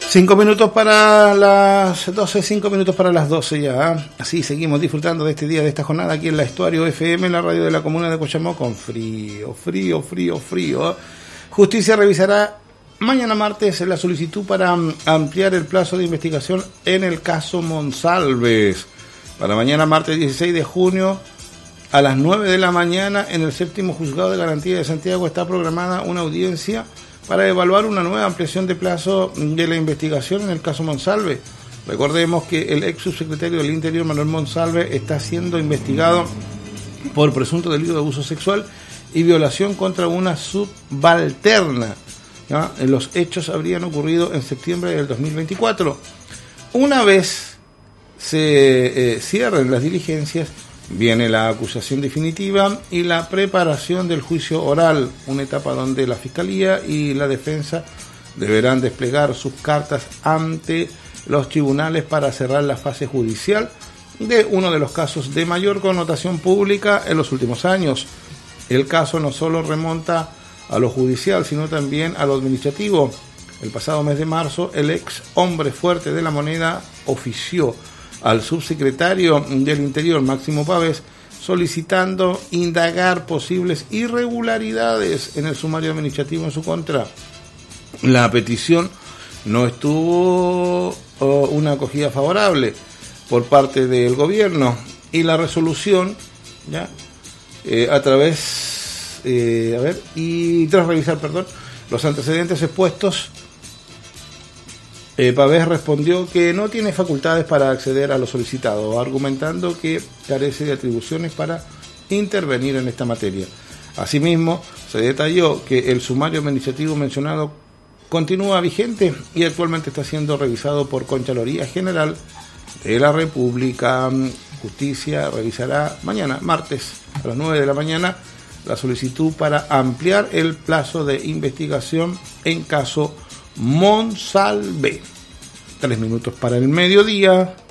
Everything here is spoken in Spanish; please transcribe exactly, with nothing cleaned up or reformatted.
Cinco minutos para las doce, cinco minutos para las doce ya. ¿eh? Así seguimos disfrutando de este día, de esta jornada aquí en la Estuario F M, en la radio de la comuna de Cochamó, con frío, frío, frío, frío. ¿eh? Justicia revisará mañana martes la solicitud para ampliar el plazo de investigación en el caso Monsalves. Para mañana martes dieciséis de junio a las nueve de la mañana en el séptimo juzgado de garantía de Santiago está programada una audiencia para evaluar una nueva ampliación de plazo de la investigación en el caso Monsalve. Recordemos que el ex subsecretario del Interior, Manuel Monsalve, está siendo investigado por presunto delito de abuso sexual y violación contra una subalterna. ¿Ya? Los hechos habrían ocurrido en septiembre del dos mil veinticuatro. Una vez se eh, cierren las diligencias, viene la acusación definitiva y la preparación del juicio oral, una etapa donde la Fiscalía y la defensa deberán desplegar sus cartas ante los tribunales para cerrar la fase judicial de uno de los casos de mayor connotación pública en los últimos años. El caso no solo remonta a lo judicial, sino también a lo administrativo. El pasado mes de marzo, el ex hombre fuerte de la moneda ofició al subsecretario del Interior, Máximo Pavés, solicitando indagar posibles irregularidades en el sumario administrativo en su contra. La petición no estuvo oh, una acogida favorable por parte del gobierno y la resolución, ya eh, a través, eh, a ver, y tras revisar, perdón, los antecedentes expuestos, Eh, Pavés respondió que no tiene facultades para acceder a lo solicitado, argumentando que carece de atribuciones para intervenir en esta materia. Asimismo, se detalló que el sumario administrativo mencionado continúa vigente y actualmente está siendo revisado por Contraloría General de la República. Justicia revisará mañana, martes, a las nueve de la mañana, la solicitud para ampliar el plazo de investigación en caso Monsalve. Tres minutos para el mediodía.